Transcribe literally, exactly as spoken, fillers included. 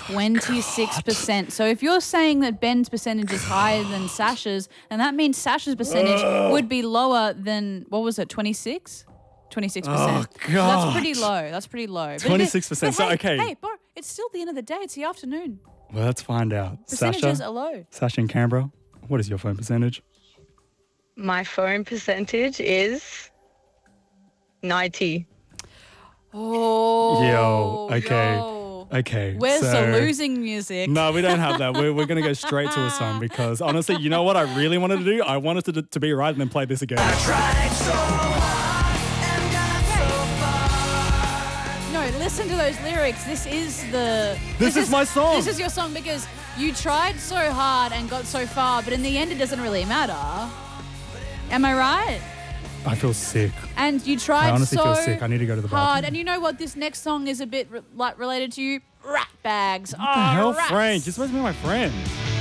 twenty-six percent. So if you're saying that Ben's percentage is higher than Sasha's, then that means Sasha's percentage Ugh. would be lower than, what was it, twenty-six? twenty-six percent. Oh, God. That's pretty low. That's pretty low. But it is- twenty-six percent. but So, hey, okay. Hey, bro, it's still the end of the day. It's the afternoon. Well, let's find out. Percentages Sasha, are low. Sasha in Canberra, what is your phone percentage? My phone percentage is ninety. Oh. Yo, okay. Yo. Okay. Where's so, the losing music? No, we don't have that. We're, we're going to go straight to a song because honestly, you know what I really wanted to do? I wanted to, to be right and then play this again. No, listen to those lyrics. This is the... This is my song. This is your song because you tried so hard and got so far, but in the end it doesn't really matter. Am I right? I feel sick. And you tried I honestly so feel sick. I need to go to the hard. bathroom. And you know what? This next song is a bit re- like related to you. Rat bags. What the hell, Frank? You're supposed to be my friend.